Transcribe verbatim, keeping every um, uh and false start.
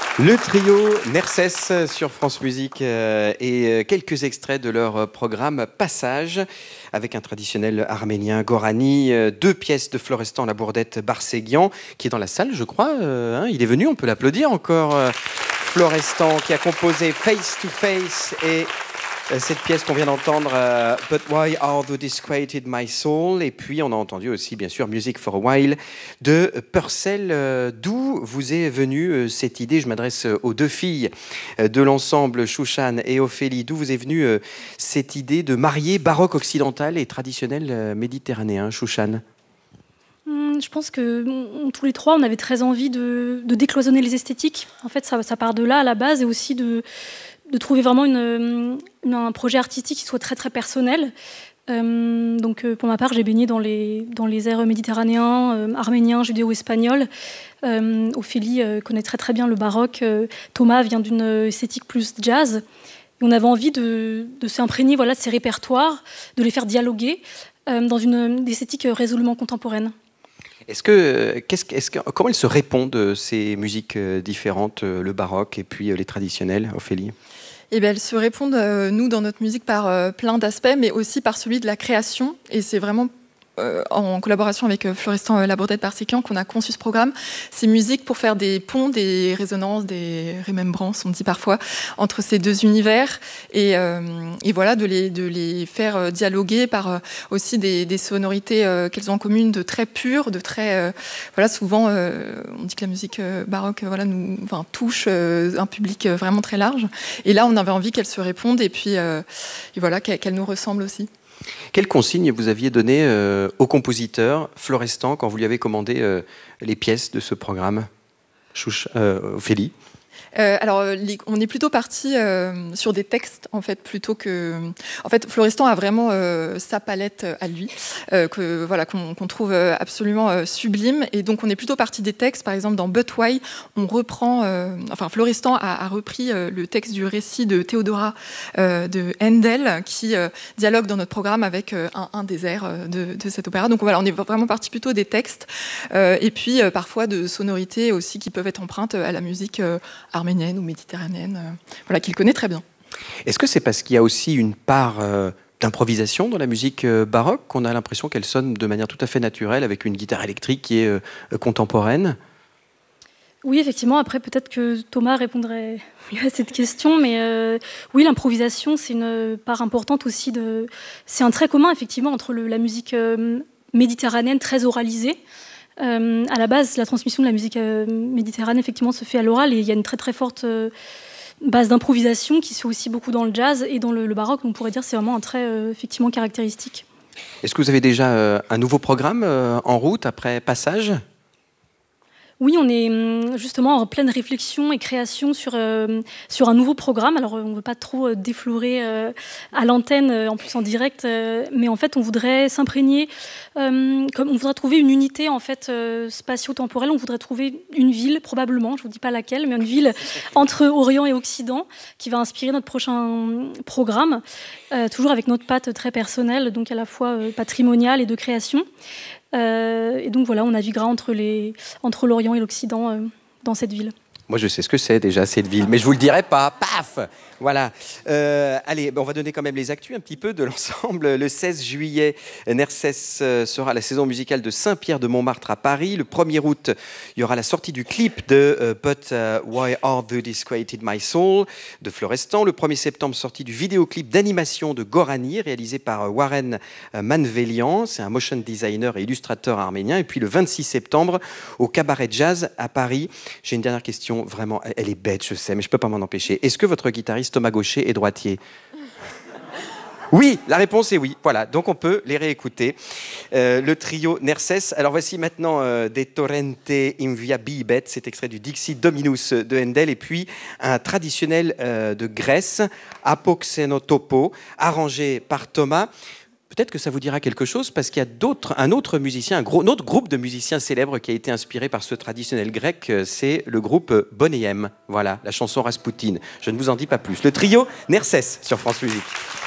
Le trio Nercès sur France Musique euh, et quelques extraits de leur programme Passage avec un traditionnel arménien Gorani, euh, deux pièces de Florestan Labourdette Barséguian qui est dans la salle je crois, euh, hein, il est venu, on peut l'applaudir encore, euh, Florestan qui a composé Face to Face et cette pièce qu'on vient d'entendre, euh, But Why Are You Disquieted My Soul? Et puis on a entendu aussi bien sûr Music for a While de Purcell. Euh, D'où vous est venue euh, cette idée? Je m'adresse euh, aux deux filles euh, de l'ensemble, Chouchan et Ophélie. D'où vous est venue euh, cette idée de marier baroque occidental et traditionnel euh, méditerranéen, Chouchan? Je pense que on, tous les trois, on avait très envie de, de décloisonner les esthétiques. En fait, ça, ça part de là à la base et aussi de de trouver vraiment une, une, un projet artistique qui soit très très personnel. Euh, donc pour ma part, j'ai baigné dans les, dans les airs méditerranéens, euh, arméniens, judéo-espagnols. Euh, Ophélie euh, connaît très très bien le baroque. Euh, Thomas vient d'une esthétique plus jazz. Et on avait envie de, de s'imprégner voilà, de ces répertoires, de les faire dialoguer euh, dans une, une esthétique résolument contemporaine. Est-ce que, qu'est-ce, est-ce que, comment elles se répondent, ces musiques différentes, le baroque et puis les traditionnels, Ophélie? Eh bien, elles se répondent, euh, nous, dans notre musique, par euh, plein d'aspects, mais aussi par celui de la création. Et c'est vraiment euh, en collaboration avec euh, Florestan euh, Labourdette Barséguian qu'on a conçu ce programme. Ces musiques pour faire des ponts, des résonances, des remembrances, on dit parfois, entre ces deux univers. Et, euh, et voilà, de les, de les faire euh, dialoguer par euh, aussi des, des sonorités euh, qu'elles ont en commune, de très pures, de très... Euh, voilà, souvent, euh, on dit que la musique euh, baroque voilà, nous, enfin, touche euh, un public euh, vraiment très large. Et là, on avait envie qu'elles se répondent et puis euh, et voilà, qu'elles, qu'elles nous ressemblent aussi. Quelles consignes vous aviez données euh, au compositeur Florestan quand vous lui avez commandé euh, les pièces de ce programme, Chouch, euh, Ophélie? Euh, alors, les, on est plutôt parti euh, sur des textes, en fait, plutôt que... En fait, Florestan a vraiment euh, sa palette à lui, euh, que, voilà, qu'on, qu'on trouve absolument euh, sublime. Et donc, on est plutôt parti des textes. Par exemple, dans But Why, on reprend... Euh, enfin, Florestan a, a repris euh, le texte du récit de Théodora euh, de Handel, qui euh, dialogue dans notre programme avec euh, un, un des airs euh, de, de cet opéra. Donc, voilà, on est vraiment parti plutôt des textes. Euh, et puis, euh, parfois, de sonorités aussi qui peuvent être empreintes à la musique euh, arménienne ou méditerranéenne, euh, voilà, qu'il connaît très bien. Est-ce que c'est parce qu'il y a aussi une part euh, d'improvisation dans la musique euh, baroque qu'on a l'impression qu'elle sonne de manière tout à fait naturelle avec une guitare électrique qui est euh, contemporaine? Oui, effectivement. Après, peut-être que Thomas répondrait à cette question, mais euh, oui, l'improvisation, c'est une part importante aussi. De... C'est un trait commun, effectivement, entre le, la musique euh, méditerranéenne très oralisée. Euh, à la base, la transmission de la musique euh, méditerranéenne, effectivement, se fait à l'oral et il y a une très très forte euh, base d'improvisation qui se fait aussi beaucoup dans le jazz et dans le, le baroque. Donc on pourrait dire que c'est vraiment un trait euh, effectivement caractéristique. Est-ce que vous avez déjà euh, un nouveau programme euh, en route après Passage? Oui, on est justement en pleine réflexion et création sur, euh, sur un nouveau programme. Alors, on ne veut pas trop euh, déflorer euh, à l'antenne, euh, en plus en direct, euh, mais en fait, on voudrait s'imprégner, euh, comme on voudrait trouver une unité en fait euh, spatio-temporelle. On voudrait trouver une ville, probablement, je ne vous dis pas laquelle, mais une ville entre Orient et Occident qui va inspirer notre prochain programme, euh, toujours avec notre patte très personnelle, donc à la fois euh, patrimoniale et de création. Euh, et donc voilà, on naviguera entre, les, entre l'Orient et l'Occident euh, dans cette ville. Moi, je sais ce que c'est déjà, cette ville, mais je ne vous le dirai pas. Paf! Voilà. Euh, allez, on va donner quand même les actus un petit peu de l'ensemble. Le seize juillet, Nercès sera à la saison musicale de Saint-Pierre-de-Montmartre à Paris. Le premier août, il y aura la sortie du clip de uh, But uh, Why Are You Disquieted My Soul de Florestan. Le premier septembre, sortie du vidéoclip d'animation de Gorani, réalisé par Warren Manvelian. C'est un motion designer et illustrateur arménien. Et puis le vingt-six septembre, au Cabaret Jazz à Paris. J'ai une dernière question, vraiment, elle est bête, je sais, mais je ne peux pas m'en empêcher. Est-ce que votre guitariste Thomas Gaucher est droitier? Oui, la réponse est oui. Voilà, donc on peut les réécouter. Euh, le trio Nercès. Alors voici maintenant euh, des Torrente in via Bibet, cet extrait du Dixie Dominus de Handel, et puis un traditionnel euh, de Grèce, Apoxénotopo, arrangé par Thomas. Peut-être que ça vous dira quelque chose, parce qu'il y a d'autres, un autre musicien, un, gros, un autre groupe de musiciens célèbres qui a été inspiré par ce traditionnel grec, c'est le groupe Boney M. Voilà, la chanson Raspoutine. Je ne vous en dis pas plus. Le trio Nercès sur France Musique.